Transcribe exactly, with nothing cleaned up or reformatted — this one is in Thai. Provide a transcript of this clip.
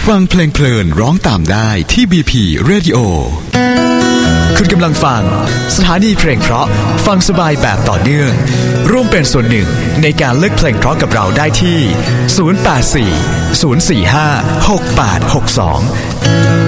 ฟังเพลงเพลินร้องตามได้ที่ บี พี Radio คุณกำลังฟังสถานีเพลงเพราะฟังสบายแบบต่อเนื่องร่วมเป็นส่วนหนึ่งในการเลือกเพลงเพราะกับเราได้ที่ศูนย์ แปด สี่ ศูนย์ สี่ ห้า หก แปด หก สอง